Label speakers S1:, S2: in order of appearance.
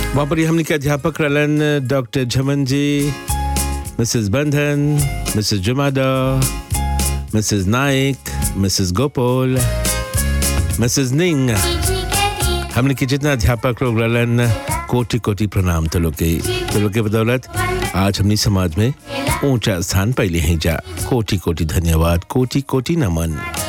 S1: वहाँ पर हमने के अध्यापक रहलन डॉक्टर झमन जी, मिसेस बंधन, Mrs जुमादा, Mrs Naik, Mrs Gopal, Mrs निंग। हमने के जितना अध्यापक लोग रहलन कोटि कोटि प्रणाम तो लोग के बदौलत आज हमने समाज में ऊंचा स्थान पहले ही जा। कोटि कोटि धन्यवाद, कोटि कोटि नमन।